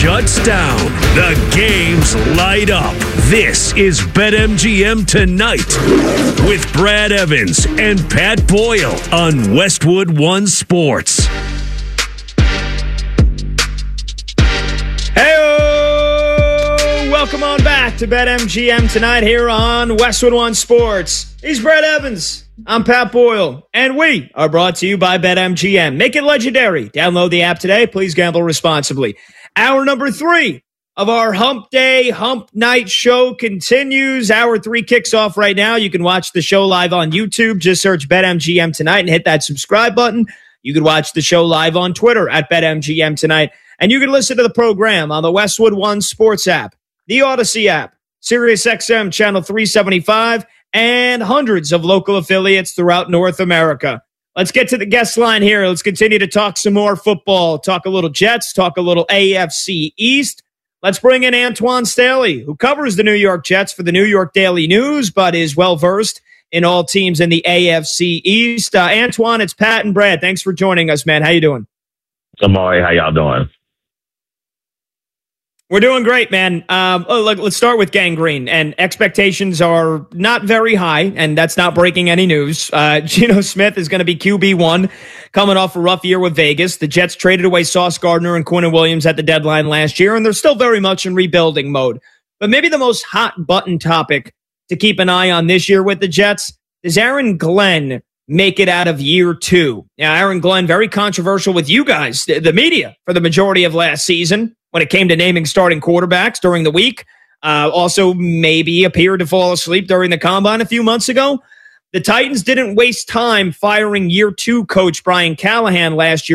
shuts down. The games light up. This is BetMGM Tonight with Brad Evans and Pat Boyle on Westwood One Sports. Hey, welcome on back to BetMGM Tonight here on Westwood One Sports. He's Brad Evans. I'm Pat Boyle, and we are brought to you by BetMGM. Make it legendary. Download the app today. Please gamble responsibly. Hour number 3 of our Hump Day, Hump Night show continues. Hour 3 kicks off right now. You can watch the show live on YouTube. Just search BetMGM Tonight and hit that subscribe button. You can watch the show live on Twitter at BetMGM Tonight. And you can listen to the program on the Westwood One Sports app, the Odyssey app, SiriusXM Channel 375, and hundreds of local affiliates throughout North America. Let's get to the guest line here. Let's continue to talk some more football, talk a little Jets, talk a little AFC East. Let's bring in Antoine Staley, who covers the New York Jets for the New York Daily News, but is well-versed in all teams in the AFC East. Antoine, it's Pat and Brad. Thanks for joining us, man. How you doing? I'm all right. How y'all doing? We're doing great, man. Let's start with gangrene. And expectations are not very high, and that's not breaking any news. Geno Smith is going to be QB1 coming off a rough year with Vegas. The Jets traded away Sauce Gardner and Quinnen Williams at the deadline last year, and they're still very much in rebuilding mode. But maybe the most hot-button topic to keep an eye on this year with the Jets is Aaron Glenn make it out of year 2. Now, Aaron Glenn, very controversial with you guys, the media, for the majority of last season when it came to naming starting quarterbacks during the week. Also maybe appeared to fall asleep during the combine a few months ago. The Titans didn't waste time firing year 2 coach Brian Callahan last year